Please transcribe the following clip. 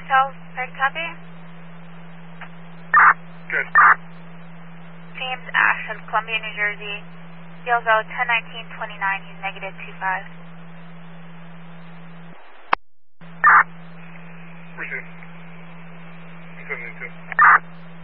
Hotel, third copy. Good. James Ash of Columbia, New Jersey. CLZO 101929, he's negative 25. Received. 72.